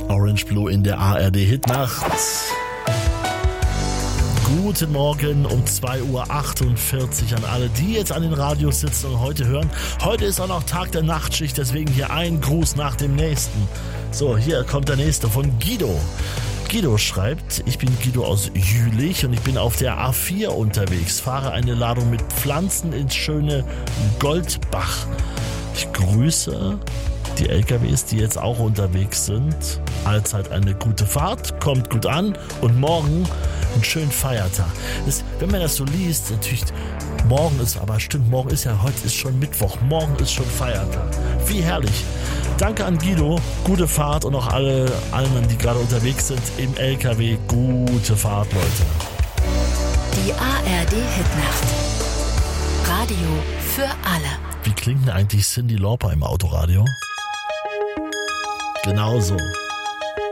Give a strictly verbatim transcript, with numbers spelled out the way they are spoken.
Orange Blue in der A R D Hitnacht. Guten Morgen um zwei Uhr achtundvierzig an alle, die jetzt an den Radios sitzen und heute hören. Heute ist auch noch Tag der Nachtschicht, deswegen hier ein Gruß nach dem nächsten. So, hier kommt der nächste von Guido. Guido schreibt, ich bin Guido aus Jülich und ich bin auf der A vier unterwegs, fahre eine Ladung mit Pflanzen ins schöne Goldbach. Ich grüße die L K Ws, die jetzt auch unterwegs sind. Allzeit eine gute Fahrt, kommt gut an und morgen einen schönen Feiertag. Das, wenn man das so liest, natürlich, morgen ist, aber stimmt, morgen ist ja, heute ist schon Mittwoch, morgen ist schon Feiertag. Wie herrlich. Danke an Guido, gute Fahrt und auch alle allen, die gerade unterwegs sind im L K W, gute Fahrt, Leute. Die A R D Hitnacht. Radio für alle. Wie klingt denn eigentlich Cyndi Lauper im Autoradio? Genauso.